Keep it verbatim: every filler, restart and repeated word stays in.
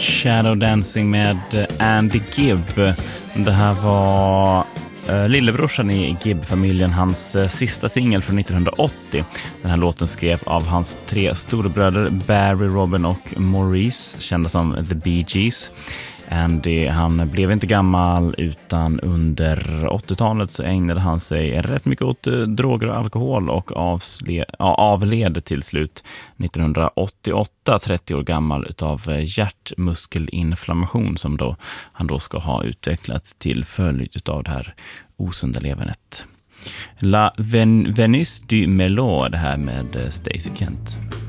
Shadow Dancing med Andy Gibb. Det här var uh, lillebrorsan i Gibb-familjen, hans uh, sista singel från nittonhundraåttio. Den här låten skrev av hans tre storebröder Barry, Robin och Maurice, kända som The Bee Gees. Andy, han blev inte gammal, utan under åttiotalet så ägnade han sig rätt mycket åt eh, droger och alkohol och avsle- ja, avled till slut nittonhundraåttioåtta, trettio år gammal, utav eh, hjärtmuskelinflammation som då, han då ska ha utvecklat till följd utav det här osunda levernet. La Ven- Venus du Melo, det här med eh, Stacey Kent.